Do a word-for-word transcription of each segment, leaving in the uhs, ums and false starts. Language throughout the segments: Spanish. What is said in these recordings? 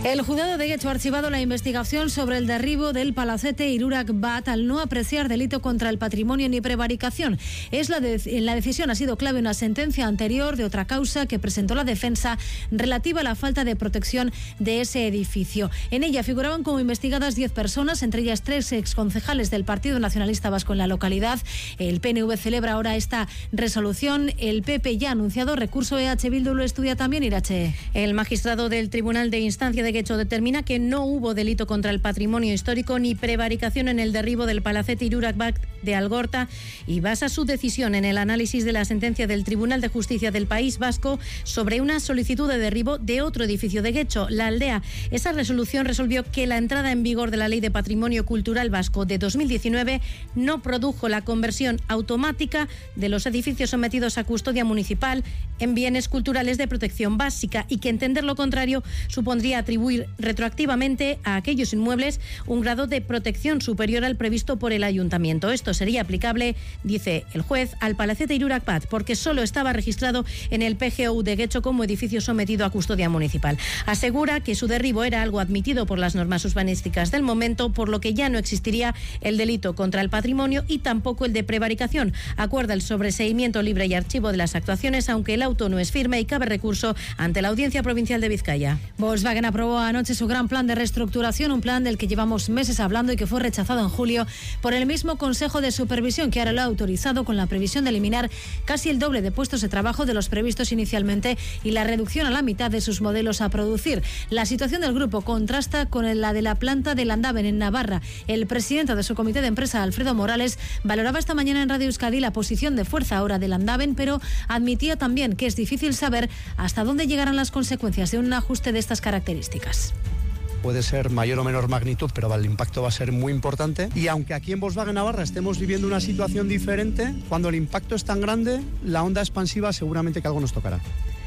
El juzgado de Getxo ha archivado la investigación sobre el derribo del palacete Hirurak Bat al no apreciar delito contra el patrimonio ni prevaricación. Es la, de, la decisión ha sido clave una sentencia anterior de otra causa que presentó la defensa relativa a la falta de protección de ese edificio. En ella figuraban como investigadas diez personas, entre ellas tres exconcejales del Partido Nacionalista Vasco en la localidad. El P N V celebra ahora esta resolución. El P P ya ha anunciado recurso. E H Bildu lo estudia también. Irache. El magistrado del Tribunal de Instancia de Getxo determina que no hubo delito contra el patrimonio histórico ni prevaricación en el derribo del palacete Hirurak Bat de Algorta y basa su decisión en el análisis de la sentencia del Tribunal de Justicia del País Vasco sobre una solicitud de derribo de otro edificio de Getxo, La Aldea. Esa resolución resolvió que la entrada en vigor de la Ley de Patrimonio Cultural Vasco de dos mil diecinueve no produjo la conversión automática de los edificios sometidos a custodia municipal en bienes culturales de protección básica y que entender lo contrario supondría atribuir retroactivamente a aquellos inmuebles un grado de protección superior al previsto por el ayuntamiento. Esto sería aplicable, dice el juez, al palacete Hirurak Bat, porque solo estaba registrado en el P G O U de Getxo como edificio sometido a custodia municipal. Asegura que su derribo era algo admitido por las normas urbanísticas del momento, por lo que ya no existiría el delito contra el patrimonio y tampoco el de prevaricación. Acuerda el sobreseimiento libre y archivo de las actuaciones, aunque el auto no es firme y cabe recurso ante la Audiencia Provincial de Vizcaya. Volkswagen aprobó anoche su gran plan de reestructuración, un plan del que llevamos meses hablando y que fue rechazado en julio por el mismo Consejo de Supervisión, que ahora lo ha autorizado con la previsión de eliminar casi el doble de puestos de trabajo de los previstos inicialmente y la reducción a la mitad de sus modelos a producir. La situación del grupo contrasta con la de la planta de Landaven en Navarra. El presidente de su comité de empresa, Alfredo Morales, valoraba esta mañana en Radio Euskadi la posición de fuerza ahora de Landaven, pero admitía también que es difícil saber hasta dónde llegarán las consecuencias de un ajuste de estas características. Puede ser mayor o menor magnitud, pero el impacto va a ser muy importante. Y aunque aquí en Volkswagen Navarra estemos viviendo una situación diferente, cuando el impacto es tan grande, la onda expansiva seguramente que algo nos tocará.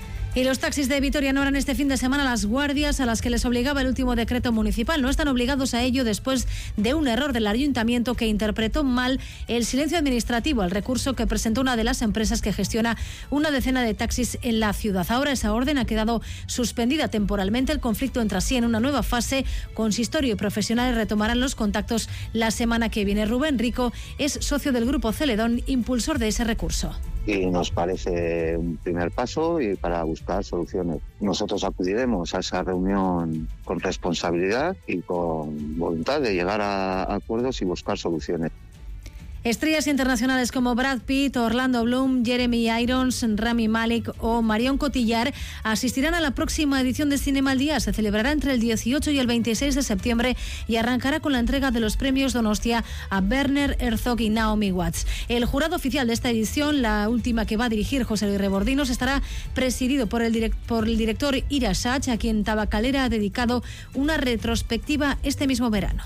Y los taxis de Vitoria no harán este fin de semana las guardias a las que les obligaba el último decreto municipal. No están obligados a ello después de un error del ayuntamiento que interpretó mal el silencio administrativo al recurso que presentó una de las empresas que gestiona una decena de taxis en la ciudad. Ahora esa orden ha quedado suspendida temporalmente. El conflicto entra así en una nueva fase. Consistorio y profesionales retomarán los contactos la semana que viene. Rubén Rico es socio del Grupo Celedón, impulsor de ese recurso. Y nos parece un primer paso y para buscar soluciones. Nosotros acudiremos a esa reunión con responsabilidad y con voluntad de llegar a acuerdos y buscar soluciones. Estrellas internacionales como Brad Pitt, Orlando Bloom, Jeremy Irons, Rami Malek o Marion Cotillard asistirán a la próxima edición de Cinema al Día. Se celebrará entre el dieciocho y el veintiséis de septiembre y arrancará con la entrega de los premios Donostia a Werner Herzog y Naomi Watts. El jurado oficial de esta edición, la última que va a dirigir José Luis Rebordinos, estará presidido por el, direct, por el director Ira Sachs, a quien Tabacalera ha dedicado una retrospectiva este mismo verano.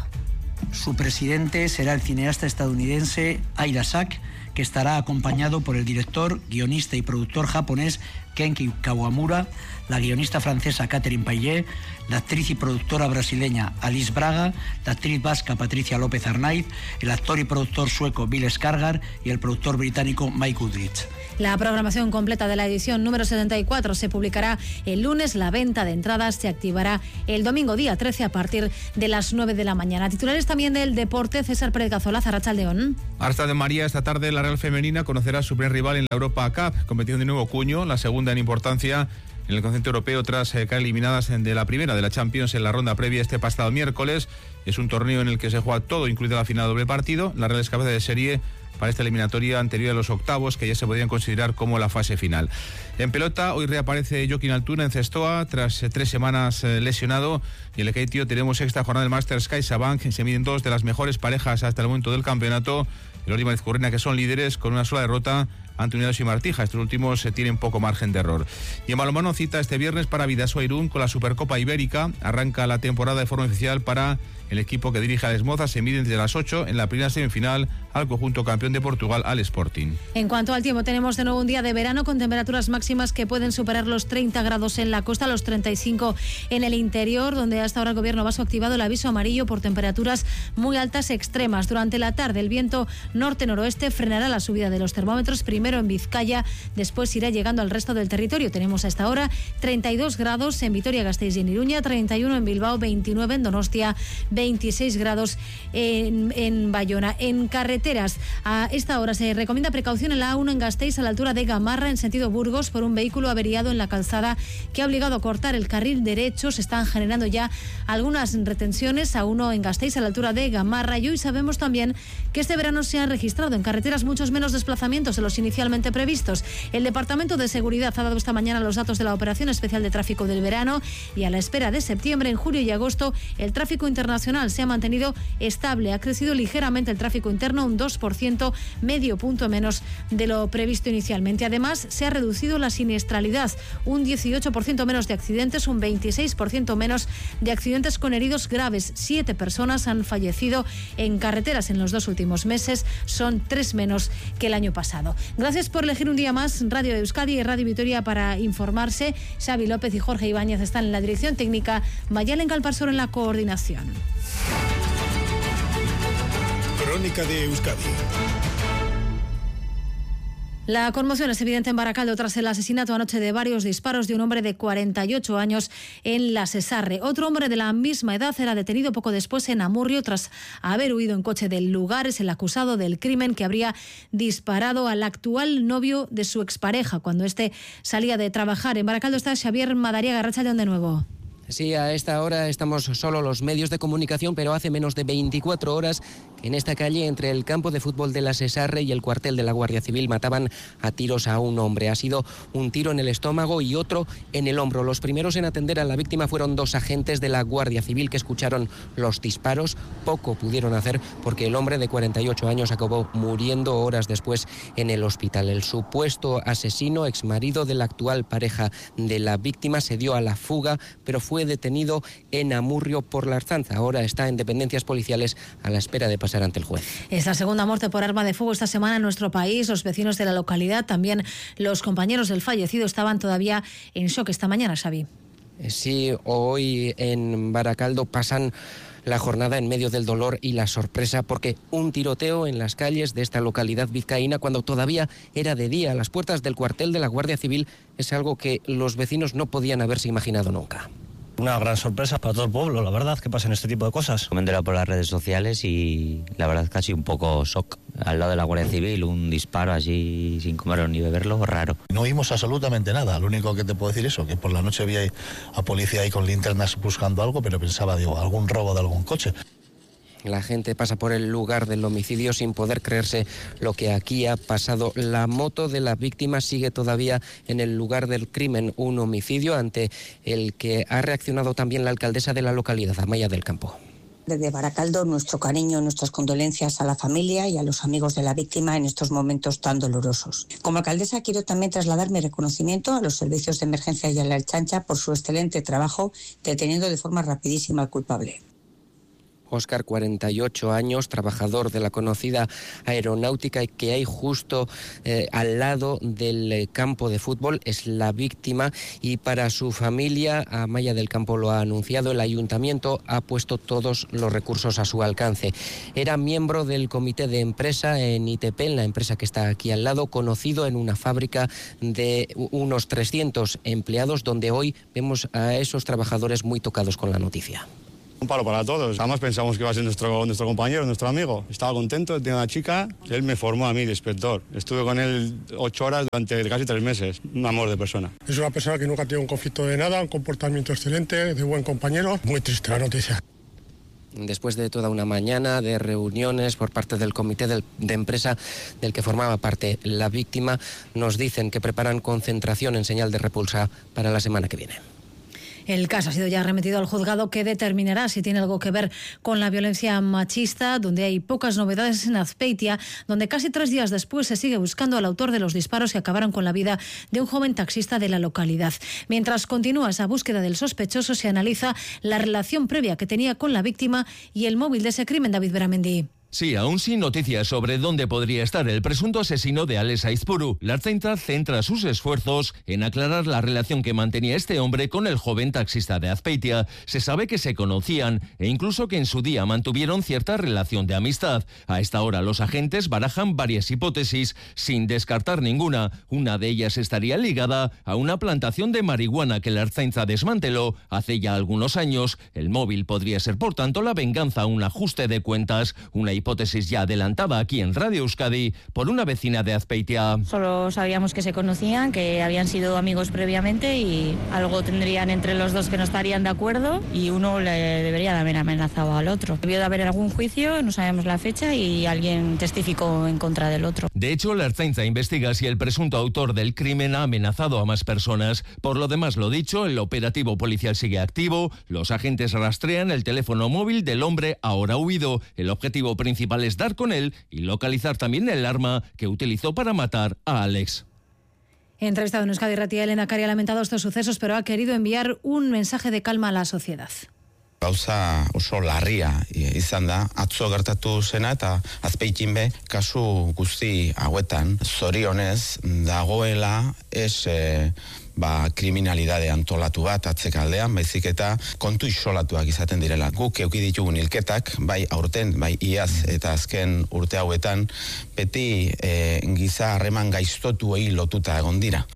Su presidente será el cineasta estadounidense Ira Sachs, que estará acompañado por el director, guionista y productor japonés Kenki Kawamura, la guionista francesa Catherine Payet, la actriz y productora brasileña Alice Braga, la actriz vasca Patricia López Arnaiz, el actor y productor sueco Bill Skarsgård y el productor británico Mike Goodrich. La programación completa de la edición número setenta y cuatro se publicará el lunes. La venta de entradas se activará el domingo día trece a partir de las nueve de la mañana. Titulares también del deporte. César Pérez Cazolaz, Arratsaldeón. Arsta de María, esta tarde la Real Femenina conocerá a su primer rival en la Europa Cup, competición de nuevo cuño, la segunda en importancia en el concepto europeo tras eh, caer eliminadas de la primera de la Champions en la ronda previa este pasado miércoles. Es un torneo en el que se juega todo, incluida la final doble partido. La Real es cabeza de serie para esta eliminatoria anterior a los octavos, que ya se podrían considerar como la fase final. En pelota, hoy reaparece Joaquín Altuna en Cestoa, tras eh, tres semanas eh, lesionado, y en el Keitio tenemos sexta jornada del Masters CaixaBank. Se miden dos de las mejores parejas hasta el momento del campeonato. El Olima y Izcurrina, que son líderes con una sola derrota ante Unidos y Martija. Estos últimos se tienen poco margen de error. Y en balonmano, cita este viernes para Bidasoa Irún con la Supercopa Ibérica. Arranca la temporada de forma oficial para el equipo que dirige a Desmoza. Se miden desde las ocho en la primera semifinal al conjunto campeón de Portugal, al Sporting. En cuanto al tiempo, tenemos de nuevo un día de verano con temperaturas máximas que pueden superar los treinta grados en la costa, los treinta y cinco en el interior, donde hasta ahora el gobierno vasco ha activado el aviso amarillo por temperaturas muy altas extremas. Durante la tarde el viento norte-noroeste frenará la subida de los termómetros, primero en Vizcaya, después irá llegando al resto del territorio. Tenemos hasta ahora treinta y dos grados en Vitoria-Gasteiz y en Iruña, treinta y uno en Bilbao, veintinueve en Donostia, veintiséis grados en, en Bayona. En carreteras, a esta hora se recomienda precaución en la A uno en Gasteiz a la altura de Gamarra en sentido Burgos por un vehículo averiado en la calzada que ha obligado a cortar el carril derecho. Se están generando ya algunas retenciones, A uno en Gasteiz a la altura de Gamarra, y hoy sabemos también que este verano se han registrado en carreteras muchos menos desplazamientos de los inicialmente previstos. El Departamento de Seguridad ha dado esta mañana los datos de la Operación Especial de Tráfico del verano y a la espera de septiembre, en julio y agosto, el tráfico internacional se ha mantenido estable. Ha crecido ligeramente el tráfico interno, un dos por ciento, medio punto menos de lo previsto inicialmente. Además, se ha reducido la siniestralidad, un dieciocho por ciento menos de accidentes, un veintiséis por ciento menos de accidentes con heridos graves. Siete personas han fallecido en carreteras en los dos últimos meses, son tres menos que el año pasado. Gracias por elegir un día más Radio Euskadi y Radio Vitoria para informarse. Xavi López y Jorge Ibáñez están en la dirección técnica, Mayalen Calparsoro en la coordinación. Crónica de Euskadi. La conmoción es evidente en Barakaldo tras el asesinato anoche de varios disparos de un hombre de cuarenta y ocho años en La Sesarre. Otro hombre de la misma edad era detenido poco después en Amurrio tras haber huido en coche del lugar. Es el acusado del crimen que habría disparado al actual novio de su expareja cuando éste salía de trabajar. En Barakaldo está Xavier Madariaga. Arratsaldeon de nuevo. Sí, a esta hora estamos solo los medios de comunicación, pero hace menos de veinticuatro horas que en esta calle, entre el campo de fútbol de La Sesarre y el cuartel de la Guardia Civil, mataban a tiros a un hombre. Ha sido un tiro en el estómago y otro en el hombro. Los primeros en atender a la víctima fueron dos agentes de la Guardia Civil que escucharon los disparos. Poco pudieron hacer porque el hombre de cuarenta y ocho años acabó muriendo horas después en el hospital. El supuesto asesino, exmarido de la actual pareja de la víctima, se dio a la fuga, pero fue fue detenido en Amurrio por la Arzanza. Ahora está en dependencias policiales a la espera de pasar ante el juez. Es la segunda muerte por arma de fuego esta semana en nuestro país. Los vecinos de la localidad, también los compañeros del fallecido, estaban todavía en shock esta mañana, Xavi. Sí, hoy en Barakaldo pasan la jornada en medio del dolor y la sorpresa porque un tiroteo en las calles de esta localidad vizcaína cuando todavía era de día a las puertas del cuartel de la Guardia Civil es algo que los vecinos no podían haberse imaginado nunca. Una gran sorpresa para todo el pueblo, la verdad, que pasen este tipo de cosas. Me he enterado por las redes sociales y la verdad casi un poco shock. Al lado de la Guardia Civil, un disparo así sin comerlo ni beberlo, raro. No vimos absolutamente nada, lo único que te puedo decir es eso, que por la noche vi a policía ahí con linternas buscando algo, pero pensaba, digo, algún robo de algún coche. La gente pasa por el lugar del homicidio sin poder creerse lo que aquí ha pasado. La moto de la víctima sigue todavía en el lugar del crimen, un homicidio ante el que ha reaccionado también la alcaldesa de la localidad, Amaya del Campo. Desde Barakaldo, nuestro cariño, nuestras condolencias a la familia y a los amigos de la víctima en estos momentos tan dolorosos. Como alcaldesa quiero también trasladar mi reconocimiento a los servicios de emergencia y a la Ertzaintza por su excelente trabajo deteniendo de forma rapidísima al culpable. Óscar, cuarenta y ocho años, trabajador de la conocida aeronáutica que hay justo eh, al lado del eh, campo de fútbol, es la víctima y para su familia, Amaya del Campo lo ha anunciado, el ayuntamiento ha puesto todos los recursos a su alcance. Era miembro del comité de empresa en I T P, en la empresa que está aquí al lado, conocido en una fábrica de unos trescientos empleados, donde hoy vemos a esos trabajadores muy tocados con la noticia. Un palo para todos. Además pensamos que iba a ser nuestro, nuestro compañero, nuestro amigo. Estaba contento, tenía una chica. Él me formó a mí de inspector. Estuve con él ocho horas durante casi tres meses. Un amor de persona. Es una persona que nunca ha tenido un conflicto de nada, un comportamiento excelente, de buen compañero. Muy triste la noticia. Después de toda una mañana de reuniones por parte del comité del, de empresa del que formaba parte la víctima, nos dicen que preparan concentración en señal de repulsa para la semana que viene. El caso ha sido ya remitido al juzgado que determinará si tiene algo que ver con la violencia machista, donde hay pocas novedades en Azpeitia, donde casi tres días después se sigue buscando al autor de los disparos que acabaron con la vida de un joven taxista de la localidad. Mientras continúa esa búsqueda del sospechoso, se analiza la relación previa que tenía con la víctima y el móvil de ese crimen, David Beramendi. Sí, aún sin noticias sobre dónde podría estar el presunto asesino de Alex Aizpuru, la Ertzaintza centra sus esfuerzos en aclarar la relación que mantenía este hombre con el joven taxista de Azpeitia. Se sabe que se conocían e incluso que en su día mantuvieron cierta relación de amistad. A esta hora los agentes barajan varias hipótesis, sin descartar ninguna. Una de ellas estaría ligada a una plantación de marihuana que la Ertzaintza desmanteló hace ya algunos años. El móvil podría ser, por tanto, la venganza, un ajuste de cuentas, una hipótesis ya adelantada aquí en Radio Euskadi por una vecina de Azpeitia. Solo sabíamos que se conocían, que habían sido amigos previamente y algo tendrían entre los dos que no estarían de acuerdo y uno le debería de haber amenazado al otro. Debió de haber algún juicio, no sabemos la fecha y alguien testificó en contra del otro. De hecho, la Ertzaintza investiga si el presunto autor del crimen ha amenazado a más personas. Por lo demás, lo dicho, el operativo policial sigue activo, los agentes rastrean el teléfono móvil del hombre ahora huido. El objetivo principal principal es dar con él y localizar también el arma que utilizó para matar a Alex. Entrevistado en Euskadi Irratia, el Lehendakari ha lamentado estos sucesos, pero ha querido enviar un mensaje de calma a la sociedad. Gauza oso larria izan da, atzo gertatu zena eta Azpeitin be kasu guzti hauetan zorionez dagoela ez e, ba, kriminalidade antolatu bat atzekaldean, baizik eta kontu isolatuak izaten direla. Guk euki ditugun hilketak, bai aurten, bai iaz eta azken urte hauetan, beti e, giza harreman gaiztotuei lotuta egon dira.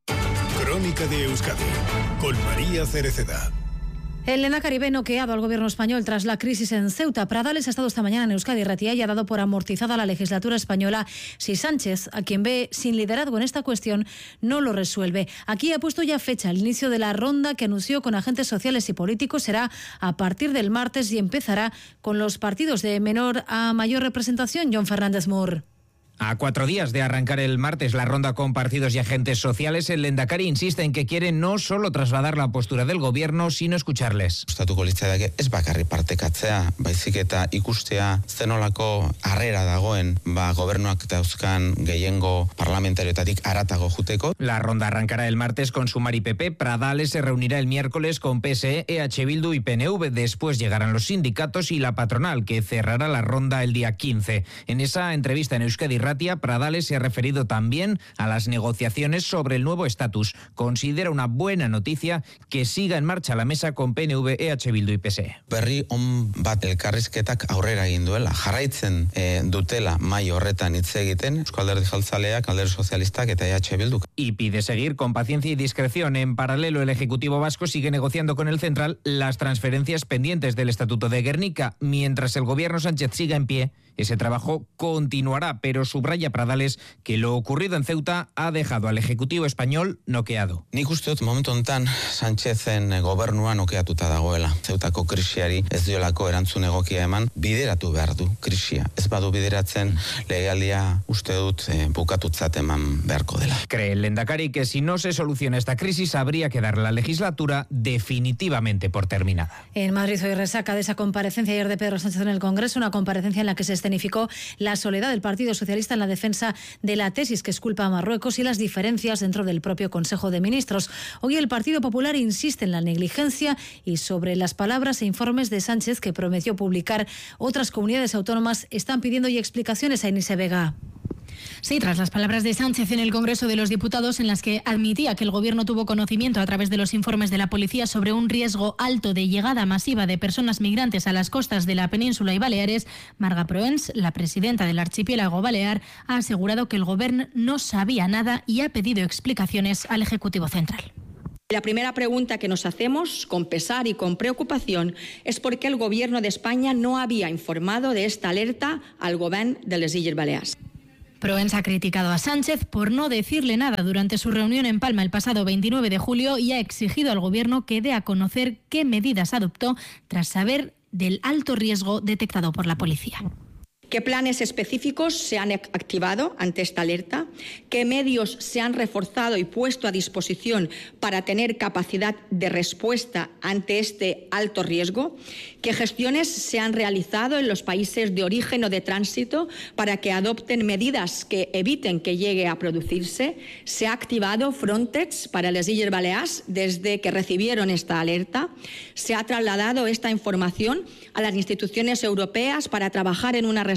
Crónica de Euskadi, con María Cereceda. El Lehendakari ve noqueado al gobierno español tras la crisis en Ceuta. Pradales ha estado esta mañana en Euskadi Irratia y ha dado por amortizada la legislatura española si Sánchez, a quien ve sin liderazgo en esta cuestión, no lo resuelve. Aquí ha puesto ya fecha. El inicio de la ronda que anunció con agentes sociales y políticos será a partir del martes y empezará con los partidos de menor a mayor representación. John Fernández Moore. A cuatro días de arrancar el martes la ronda con partidos y agentes sociales, el Lehendakari insiste en que quiere no solo trasladar la postura del gobierno, sino escucharles. Gustatuko litzaidake ez bakarrik partekatzea, baizik eta ikustea zenolako harrera dagoen ba gobernuak dauzkan gehiengo parlamentarioetatik haratago juteko. La ronda arrancará el martes con Sumar y P P. Pradales se reunirá el miércoles con P S E, E H Bildu y P N V. Después llegarán los sindicatos y la patronal, que cerrará la ronda el día quince. En esa entrevista en Euskadi Irratia, Pradales se ha referido también a las negociaciones sobre el nuevo estatus. Considera una buena noticia que siga en marcha la mesa con P N V, E H Bildu y P S E. Berri on bat elkarrizketak aurrera egin duela, jarraitzen e, dutela mai horretan hitz egiten, Euskal Alderdi Jeltzaleak, Alderdi Sozialistak eta E H Bildu. Y pide seguir con paciencia y discreción. En paralelo, el Ejecutivo vasco sigue negociando con el Central las transferencias pendientes del Estatuto de Gernika. Mientras el gobierno Sánchez siga en pie, ese trabajo continuará, pero subraya Pradales que lo ocurrido en Ceuta ha dejado al Ejecutivo español noqueado. Nik uste dut momentu honetan Sánchezen gobernua nokeatuta dagoela. Zeutako krisiari ez diolako erantzun egokia eman, bideratu behar du krisia. Ez badu bideratzen legealdia uste dut eh, bukatutzat eman beharko dela. Cree el Lehendakari que si no se soluciona esta crisis habría que dar la legislatura definitivamente por terminada. En Madrid hoy resaca de esa comparecencia ayer de Pedro Sánchez en el Congreso, una comparecencia en la que se escenificó la soledad del Partido Socialista en la defensa de la tesis que exculpa a Marruecos y las diferencias dentro del propio Consejo de Ministros. Hoy el Partido Popular insiste en la negligencia y sobre las palabras e informes de Sánchez que prometió publicar. Otras comunidades autónomas están pidiendo ya explicaciones a Inise Vega. Sí, tras las palabras de Sánchez en el Congreso de los Diputados, en las que admitía que el Gobierno tuvo conocimiento a través de los informes de la policía sobre un riesgo alto de llegada masiva de personas migrantes a las costas de la península y Baleares, Marga Proens, la presidenta del archipiélago balear, ha asegurado que el Gobierno no sabía nada y ha pedido explicaciones al Ejecutivo Central. La primera pregunta que nos hacemos, con pesar y con preocupación, es por qué el Gobierno de España no había informado de esta alerta al Gobierno de les Illes Balears. Proens ha criticado a Sánchez por no decirle nada durante su reunión en Palma el pasado veintinueve de julio y ha exigido al Gobierno que dé a conocer qué medidas adoptó tras saber del alto riesgo detectado por la policía. ¿Qué planes específicos se han activado ante esta alerta? ¿Qué medios se han reforzado y puesto a disposición para tener capacidad de respuesta ante este alto riesgo? ¿Qué gestiones se han realizado en los países de origen o de tránsito para que adopten medidas que eviten que llegue a producirse? ¿Se ha activado Frontex para las Illes Balears desde que recibieron esta alerta? ¿Se ha trasladado esta información a las instituciones europeas para trabajar en una respuesta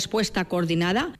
respuesta coordinada.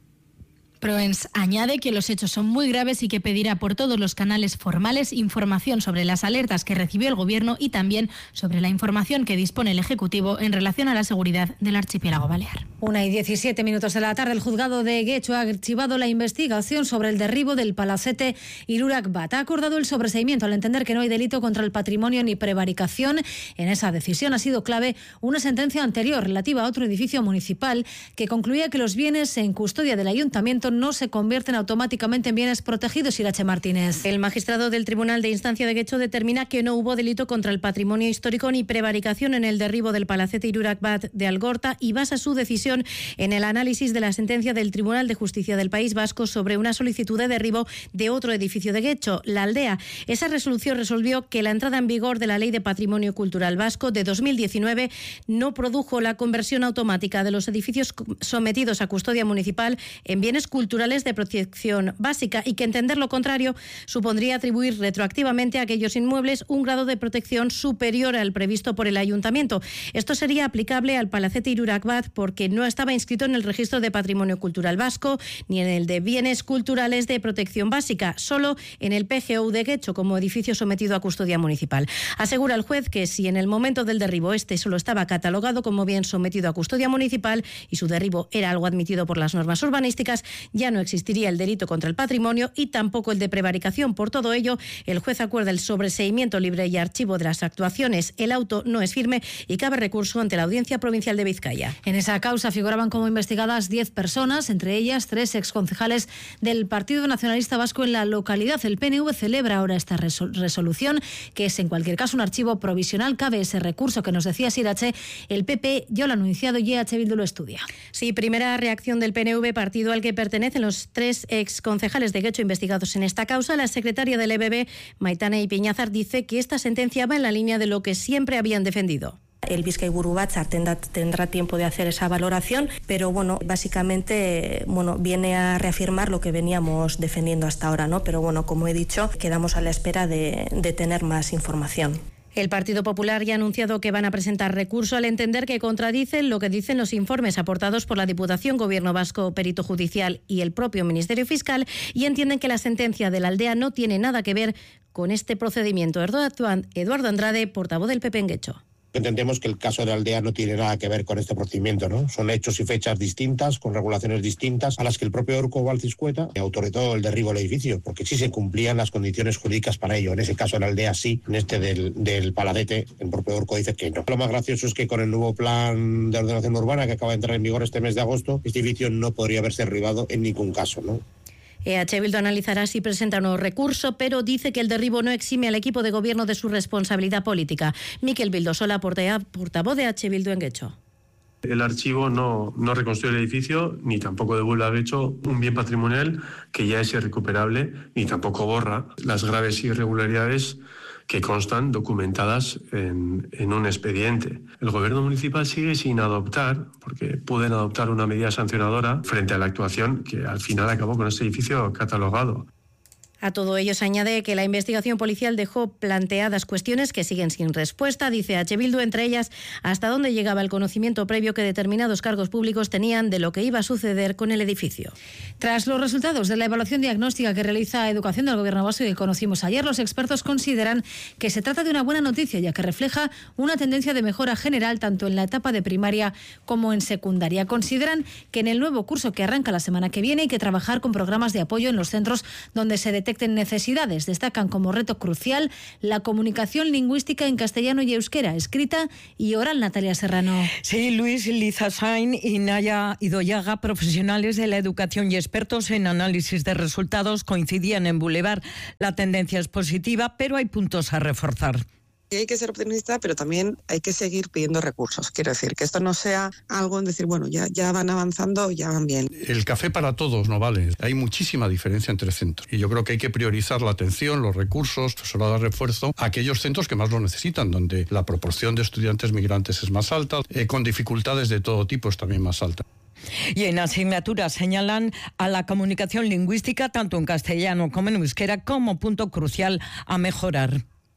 Proens añade que los hechos son muy graves y que pedirá por todos los canales formales información sobre las alertas que recibió el Gobierno y también sobre la información que dispone el Ejecutivo en relación a la seguridad del archipiélago balear. Una y diecisiete minutos de la tarde, el juzgado de Guecho ha archivado la investigación sobre el derribo del palacete Irurak Bat. Ha acordado el sobreseimiento al entender que no hay delito contra el patrimonio ni prevaricación. En esa decisión ha sido clave una sentencia anterior relativa a otro edificio municipal que concluía que los bienes en custodia del ayuntamiento no se convierten automáticamente en bienes protegidos. Irache Martínez. El magistrado del Tribunal de Instancia de Guecho determina que no hubo delito contra el patrimonio histórico ni prevaricación en el derribo del palacete Irurak Bat de Algorta y basa su decisión en el análisis de la sentencia del Tribunal de Justicia del País Vasco sobre una solicitud de derribo de otro edificio de Guecho, La Aldea. Esa resolución resolvió que la entrada en vigor de la Ley de Patrimonio Cultural Vasco de dos mil diecinueve no produjo la conversión automática de los edificios sometidos a custodia municipal en bienes culturales de protección básica y que entender lo contrario supondría atribuir retroactivamente a aquellos inmuebles un grado de protección superior al previsto por el ayuntamiento. Esto sería aplicable al palacete Irurak Bat porque no estaba inscrito en el registro de patrimonio cultural vasco ni en el de bienes culturales de protección básica, solo en el P G U de Guecho como edificio sometido a custodia municipal. Asegura el juez que si en el momento del derribo este solo estaba catalogado como bien sometido a custodia municipal y su derribo era algo admitido por las normas urbanísticas, ya no existiría el delito contra el patrimonio y tampoco el de prevaricación. Por todo ello, el juez acuerda el sobreseimiento libre y archivo de las actuaciones. El auto no es firme y cabe recurso ante la Audiencia Provincial de Vizcaya. En esa causa figuraban como investigadas diez personas, entre ellas tres exconcejales del Partido Nacionalista Vasco en la localidad. El P N V celebra ahora esta resolución, que es en cualquier caso un archivo provisional. Cabe ese recurso que nos decía Sirache. El P P ya lo ha anunciado y E H Bildu lo estudia. Sí, primera reacción del P N V, partido al que pertenecen los tres exconcejales de Guecho investigados en esta causa. La secretaria del E B B, Maitane Ipiñazar, dice que esta sentencia va en la línea de lo que siempre habían defendido. El Bizkaiburu Batzar tendrá, tendrá tiempo de hacer esa valoración, pero bueno, básicamente bueno, viene a reafirmar lo que veníamos defendiendo hasta ahora, ¿no? Pero bueno, como he dicho, quedamos a la espera de, de tener más información. El Partido Popular ya ha anunciado que van a presentar recurso al entender que contradicen lo que dicen los informes aportados por la Diputación, Gobierno Vasco, Perito Judicial y el propio Ministerio Fiscal y entienden que la sentencia de La Aldea no tiene nada que ver con este procedimiento. Eduardo Andrade, portavoz del P P en Guecho. Entendemos que el caso de Aldea no tiene nada que ver con este procedimiento, ¿no? Son hechos y fechas distintas, con regulaciones distintas, a las que el propio Urco Valciscueta autorizó el derribo del edificio, porque sí se cumplían las condiciones jurídicas para ello. En ese caso, en Aldea sí, en este del, del Palacete, el propio Urco dice que no. Lo más gracioso es que con el nuevo plan de ordenación urbana que acaba de entrar en vigor este mes de agosto, este edificio no podría haberse derribado en ningún caso, ¿no? E H Bildu analizará si presenta un nuevo recurso, pero dice que el derribo no exime al equipo de gobierno de su responsabilidad política. Mikel Bildosola, portavoz de E H Bildu en Guecho. El archivo no, no reconstruye el edificio, ni tampoco devuelve a Guecho un bien patrimonial que ya es irrecuperable, ni tampoco borra las graves irregularidades que constan documentadas en, en un expediente. El gobierno municipal sigue sin adoptar, porque pueden adoptar una medida sancionadora frente a la actuación que al final acabó con este edificio catalogado. A todo ello se añade que la investigación policial dejó planteadas cuestiones que siguen sin respuesta, dice H. Bildu, entre ellas hasta dónde llegaba el conocimiento previo que determinados cargos públicos tenían de lo que iba a suceder con el edificio. Tras los resultados de la evaluación diagnóstica que realiza Educación del Gobierno Vasco y que conocimos ayer, los expertos consideran que se trata de una buena noticia, ya que refleja una tendencia de mejora general tanto en la etapa de primaria como en secundaria. Consideran que en el nuevo curso que arranca la semana que viene hay que trabajar con programas de apoyo en los centros donde se detecten necesidades. Destacan como reto crucial la comunicación lingüística en castellano y euskera, escrita y oral. Natalia Serrano. Sí, Luis Lizasain y Naya Idoyaga, profesionales de la educación y expertos en análisis de resultados, coincidían en Boulevard. La tendencia es positiva, pero hay puntos a reforzar. Hay que ser optimista, pero también hay que seguir pidiendo recursos. Quiero decir, que esto no sea algo en decir, bueno, ya, ya van avanzando, ya van bien. El café para todos no vale. Hay muchísima diferencia entre centros. Y yo creo que hay que priorizar la atención, los recursos, solo dar refuerzo a aquellos centros que más lo necesitan, donde la proporción de estudiantes migrantes es más alta, eh, con dificultades de todo tipo es también más alta. Y en asignaturas señalan a la comunicación lingüística, tanto en castellano como en euskera, como punto crucial a mejorar.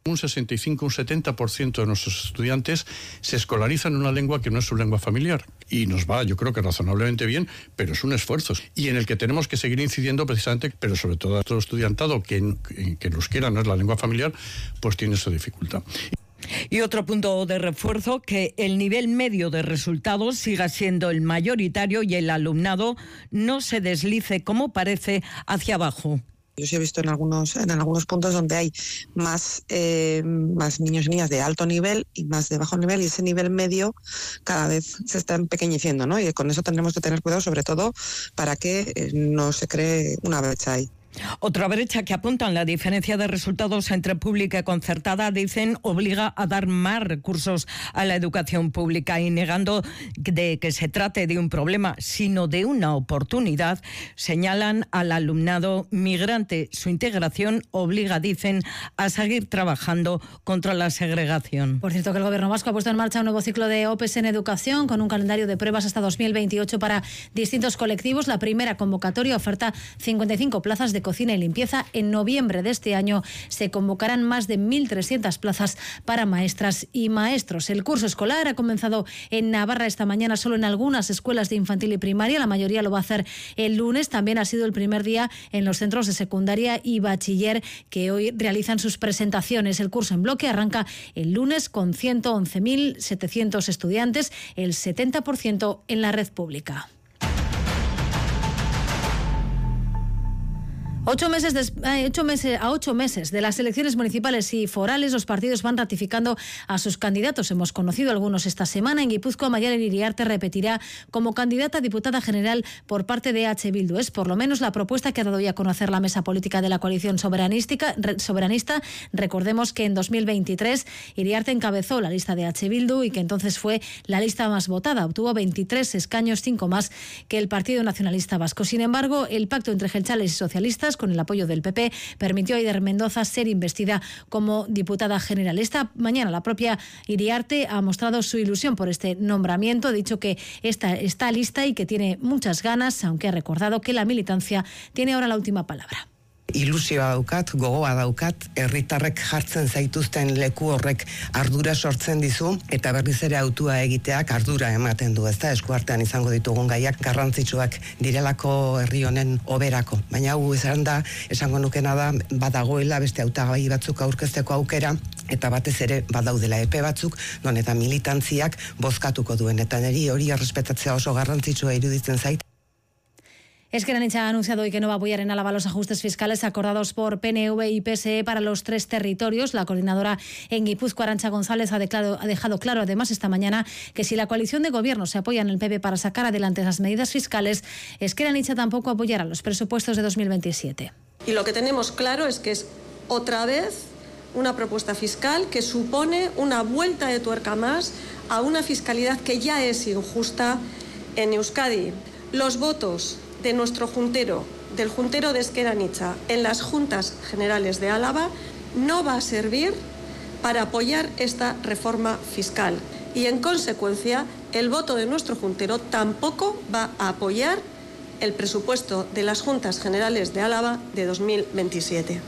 Un sesenta y cinco, un setenta por ciento de nuestros estudiantes se escolarizan en una lengua que no es su lengua familiar. Y nos va, yo creo que razonablemente bien, pero es un esfuerzo. Y en el que tenemos que seguir incidiendo precisamente, pero sobre todo a todo estudiantado que, que el euskera no es la lengua familiar, pues tiene su dificultad. Y otro punto de refuerzo, que el nivel medio de resultados siga siendo el mayoritario y el alumnado no se deslice, como parece, hacia abajo. Yo sí he visto en algunos, en algunos puntos donde hay más, eh, más niños y niñas de alto nivel y más de bajo nivel, y ese nivel medio cada vez se está empequeñeciendo, ¿no? Y con eso tendremos que tener cuidado, sobre todo para que eh, no se cree una brecha ahí. Otra brecha que apuntan la diferencia de resultados entre pública y concertada, dicen, obliga a dar más recursos a la educación pública, y negando de que se trate de un problema, sino de una oportunidad, señalan al alumnado migrante. Su integración obliga, dicen, a seguir trabajando contra la segregación. Por cierto, que el Gobierno vasco ha puesto en marcha un nuevo ciclo de O P E en educación con un calendario de pruebas hasta dos mil veintiocho para distintos colectivos. La primera convocatoria oferta cincuenta y cinco plazas de cocina y limpieza. En noviembre de este año se convocarán más de mil trescientas plazas para maestras y maestros. El curso escolar ha comenzado en Navarra esta mañana solo en algunas escuelas de infantil y primaria. La mayoría lo va a hacer el lunes. También ha sido el primer día en los centros de secundaria y bachiller, que hoy realizan sus presentaciones. El curso en bloque arranca el lunes con ciento once mil setecientos estudiantes, el setenta por ciento en la red pública. Ocho meses, de, eh, ocho meses, a ocho meses de las elecciones municipales y forales, los partidos van ratificando a sus candidatos. Hemos conocido algunos esta semana. En Guipúzcoa, Maialen Iriarte repetirá como candidata a diputada general por parte de H. Bildu. Es por lo menos la propuesta que ha dado ya a conocer la mesa política de la coalición soberanista. soberanista. Recordemos que en dos mil veintitrés Iriarte encabezó la lista de H. Bildu y que entonces fue la lista más votada. Obtuvo veintitrés escaños, cinco más que el Partido Nacionalista Vasco. Sin embargo, el pacto entre jeltzales y socialistas, con el apoyo del P P, permitió a Eider Mendoza ser investida como diputada general. Esta mañana la propia Iriarte ha mostrado su ilusión por este nombramiento. Ha dicho que esta está lista y que tiene muchas ganas, aunque ha recordado que la militancia tiene ahora la última palabra. Ilusioa daukat, gogoa daukat, herritarrek jartzen zaituzten leku horrek ardura sortzen dizu, eta berriz ere autua egiteak ardura ematen du, ezta, eskuartean izango ditugun gaiak garrantzitsuak direlako herri honen oberako. Baina hau izan da, esango nukena da, badagoela beste hautagai batzuk aurkezteko aukera, eta batez ere badaudela epe batzuk, non eta militantziak bozkatuko duen, eta niri hori errespetatzea oso garrantzitsua iruditzen zait. Ezker Anitza ha anunciado hoy que no va a apoyar en Álava los ajustes fiscales acordados por P N V y P S E para los tres territorios. La coordinadora en Guipúzcoa, Arantxa González, ha, declarado, ha dejado claro además esta mañana que si la coalición de gobierno se apoya en el P P para sacar adelante esas medidas fiscales, Ezker Anitza tampoco apoyará los presupuestos de dos mil veintisiete. Y lo que tenemos claro es que es otra vez una propuesta fiscal que supone una vuelta de tuerca más a una fiscalidad que ya es injusta en Euskadi. Los votos de nuestro juntero, del juntero de Ezker Anitza, en las Juntas Generales de Álava, no va a servir para apoyar esta reforma fiscal. Y, en consecuencia, el voto de nuestro juntero tampoco va a apoyar el presupuesto de las Juntas Generales de Álava de dos mil veintisiete.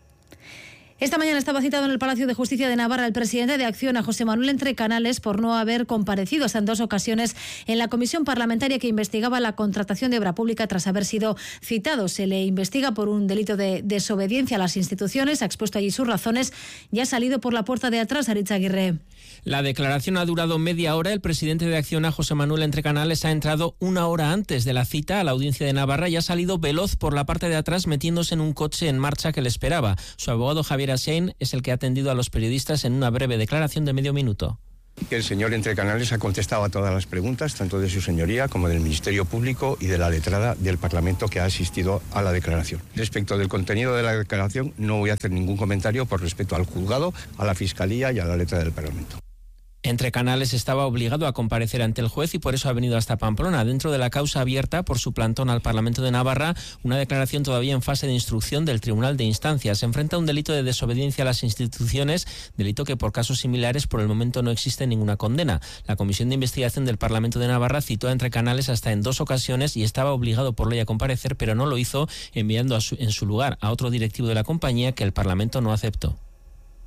Esta mañana estaba citado en el Palacio de Justicia de Navarra el presidente de Acción, a José Manuel Entrecanales, por no haber comparecido hasta en dos ocasiones en la comisión parlamentaria que investigaba la contratación de obra pública tras haber sido citado. Se le investiga por un delito de desobediencia a las instituciones, ha expuesto allí sus razones y ha salido por la puerta de atrás. Aritz Aguirre. La declaración ha durado media hora. El presidente de Acción, a José Manuel Entrecanales, ha entrado una hora antes de la cita a la audiencia de Navarra y ha salido veloz por la parte de atrás, metiéndose en un coche en marcha que le esperaba. Su abogado, Javier Asiain, es el que ha atendido a los periodistas en una breve declaración de medio minuto. El señor Entrecanales ha contestado a todas las preguntas, tanto de su señoría como del Ministerio Público y de la letrada del Parlamento que ha asistido a la declaración. Respecto del contenido de la declaración, no voy a hacer ningún comentario por respeto al juzgado, a la Fiscalía y a la letra del Parlamento. Entrecanales estaba obligado a comparecer ante el juez y por eso ha venido hasta Pamplona. Dentro de la causa abierta por su plantón al Parlamento de Navarra, una declaración todavía en fase de instrucción del Tribunal de Instancias. Se enfrenta a un delito de desobediencia a las instituciones, delito que por casos similares por el momento no existe ninguna condena. La Comisión de Investigación del Parlamento de Navarra citó a Entrecanales hasta en dos ocasiones y estaba obligado por ley a comparecer, pero no lo hizo, enviando a su, en su lugar a otro directivo de la compañía que el Parlamento no aceptó.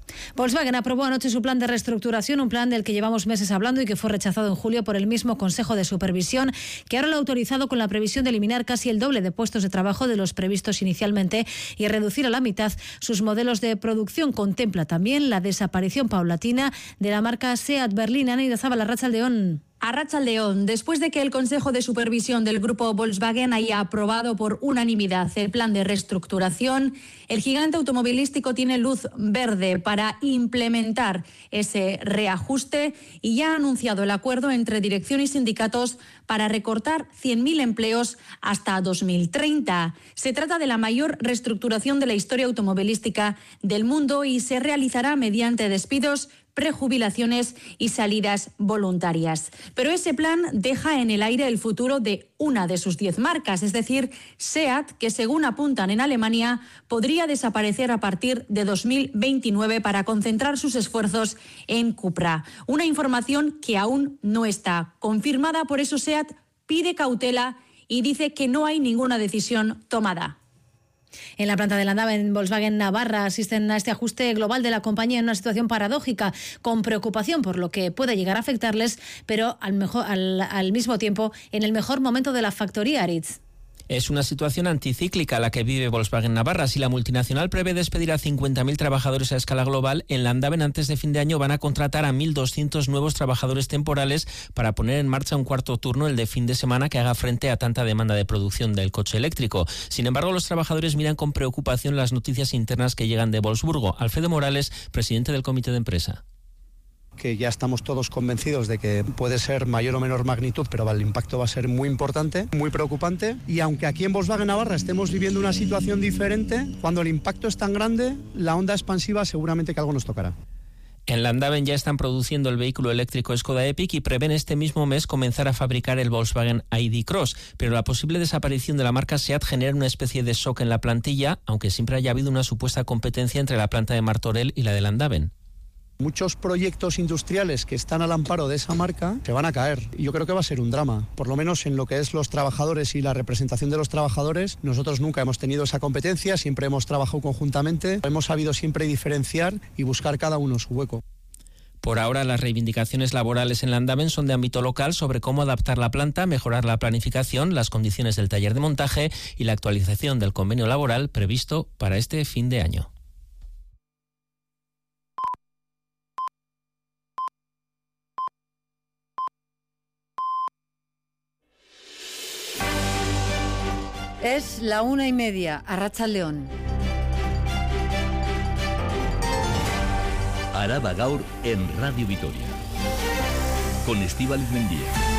Volkswagen aprobó anoche su plan de reestructuración, un plan del que llevamos meses hablando y que fue rechazado en julio por el mismo Consejo de Supervisión, que ahora lo ha autorizado con la previsión de eliminar casi el doble de puestos de trabajo de los previstos inicialmente y reducir a la mitad sus modelos de producción. Contempla también la desaparición paulatina de la marca SEAT Berlín. Ana Irazabal, Arratsaldeon. Arratsaldeon, después de que el Consejo de Supervisión del grupo Volkswagen haya aprobado por unanimidad el plan de reestructuración, el gigante automovilístico tiene luz verde para implementar ese reajuste y ya ha anunciado el acuerdo entre dirección y sindicatos para recortar cien mil empleos hasta dos mil treinta. Se trata de la mayor reestructuración de la historia automovilística del mundo y se realizará mediante despidos, prejubilaciones y salidas voluntarias. Pero ese plan deja en el aire el futuro de una de sus diez marcas, es decir, SEAT, que según apuntan en Alemania, podría desaparecer a partir de dos mil veintinueve para concentrar sus esfuerzos en Cupra. Una información que aún no está confirmada, por eso SEAT pide cautela y dice que no hay ninguna decisión tomada. En la planta de Landave, en Volkswagen Navarra, asisten a este ajuste global de la compañía en una situación paradójica, con preocupación por lo que puede llegar a afectarles, pero al, mejor, al, al mismo tiempo en el mejor momento de la factoría, Aritz. Es una situación anticíclica la que vive Volkswagen Navarra. Si la multinacional prevé despedir a cincuenta mil trabajadores a escala global, en Landave antes de fin de año van a contratar a mil doscientos nuevos trabajadores temporales para poner en marcha un cuarto turno, el de fin de semana, que haga frente a tanta demanda de producción del coche eléctrico. Sin embargo, los trabajadores miran con preocupación las noticias internas que llegan de Wolfsburgo. Alfredo Morales, presidente del comité de empresa. Que ya estamos todos convencidos de que puede ser mayor o menor magnitud, pero el impacto va a ser muy importante, muy preocupante. Y aunque aquí en Volkswagen Navarra estemos viviendo una situación diferente, cuando el impacto es tan grande, la onda expansiva seguramente que algo nos tocará. En Landave ya están produciendo el vehículo eléctrico Skoda Epic y prevén este mismo mes comenzar a fabricar el Volkswagen I D Cross, pero la posible desaparición de la marca SEAT genera una especie de shock en la plantilla, aunque siempre haya habido una supuesta competencia entre la planta de Martorell y la de Landave. Muchos proyectos industriales que están al amparo de esa marca se van a caer. Y yo creo que va a ser un drama. Por lo menos en lo que es los trabajadores y la representación de los trabajadores, nosotros nunca hemos tenido esa competencia, siempre hemos trabajado conjuntamente, hemos sabido siempre diferenciar y buscar cada uno su hueco. Por ahora, las reivindicaciones laborales en Landave son de ámbito local sobre cómo adaptar la planta, mejorar la planificación, las condiciones del taller de montaje y la actualización del convenio laboral previsto para este fin de año. Es la una y media, Arratsaldeon. Araba Gaur en Radio Vitoria. Con Estíbaliz Mendieta.